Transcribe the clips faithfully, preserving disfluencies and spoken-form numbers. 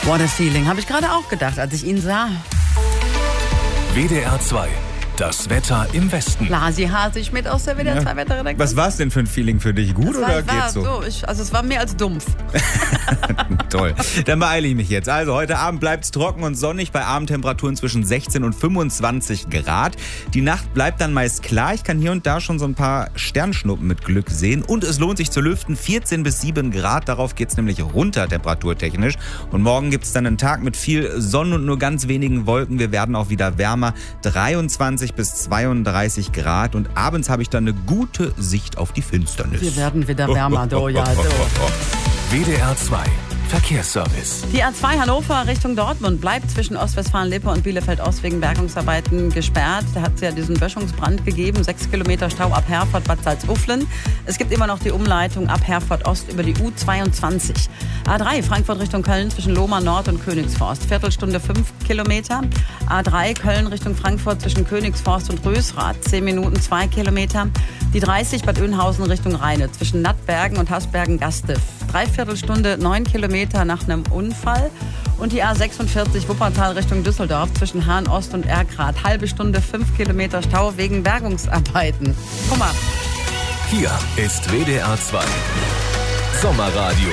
What a feeling, habe ich gerade auch gedacht, als ich ihn sah. W D R zwei. Das Wetter im Westen. Lasi Hasig mit aus der W D R zwei Wetterredaktion. Was war es denn für ein Feeling für dich? Gut das war, oder war geht's so? so ich, also es war mehr als dumpf. Toll. Dann beeile ich mich jetzt. Also heute Abend bleibt es trocken und sonnig bei Abendtemperaturen zwischen sechzehn und fünfundzwanzig Grad. Die Nacht bleibt dann meist klar. Ich kann hier und da schon so ein paar Sternschnuppen mit Glück sehen. Und es lohnt sich zu lüften. vierzehn bis sieben Grad. Darauf geht es nämlich runter temperaturtechnisch. Und morgen gibt es dann einen Tag mit viel Sonne und nur ganz wenigen Wolken. Wir werden auch wieder wärmer. dreiundzwanzig bis zweiunddreißig Grad. Und abends habe ich dann eine gute Sicht auf die Finsternis. Wir werden wieder wärmer, do, ja, do. W D R zwei Verkehrsservice. Die A zwei Hannover Richtung Dortmund bleibt zwischen Ostwestfalen-Lippe und Bielefeld-Ost wegen Bergungsarbeiten gesperrt. Da hat es ja diesen Böschungsbrand gegeben. Sechs Kilometer Stau ab Herford, Bad Salzuflen. Es gibt immer noch die Umleitung ab Herford-Ost über die U zweiundzwanzig. A drei Frankfurt Richtung Köln zwischen Lohmar Nord und Königsforst. Viertelstunde fünf Kilometer. A drei Köln Richtung Frankfurt zwischen Königsforst und Rösrath. Zehn Minuten zwei Kilometer. Die dreißig Bad Oeynhausen Richtung Rheine zwischen Nattbergen und Hasbergen-Gastev. Dreiviertelstunde neun Kilometer nach einem Unfall. Und die A sechsundvierzig Wuppertal Richtung Düsseldorf zwischen Hahn Ost und Erkrath. Halbe Stunde fünf Kilometer Stau wegen Bergungsarbeiten. Guck mal. Hier ist W D R zwei Sommerradio.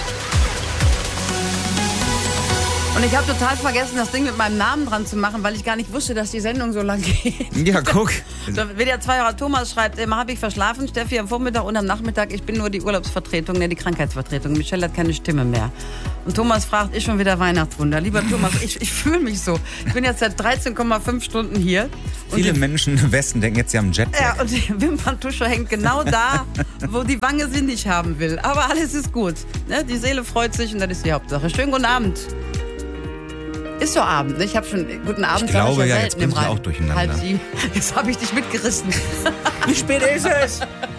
Und ich habe total vergessen, das Ding mit meinem Namen dran zu machen, weil ich gar nicht wusste, dass die Sendung so lang geht. Ja, guck. So, W D R zwei Thomas schreibt, immer habe ich verschlafen, Steffi am Vormittag und am Nachmittag, ich bin nur die Urlaubsvertretung, ne, die Krankheitsvertretung. Michelle hat keine Stimme mehr. Und Thomas fragt, ist schon wieder Weihnachtswunder? Lieber Thomas, ich, ich fühle mich so. Ich bin jetzt seit dreizehn Komma fünf Stunden hier. Viele die, Menschen im Westen denken jetzt, sie haben einen Jetlag. Ja, und die Wimperntusche hängt genau da, wo die Wange sie nicht haben will. Aber alles ist gut. Ne? Die Seele freut sich und das ist die Hauptsache. Schönen guten Abend. Ist so Abend, ne? Ich habe schon guten Abend. Ich glaube, ich ja, ja jetzt bin ich auch durcheinander. Halb sieben. Jetzt habe ich dich mitgerissen. Wie spät ist es?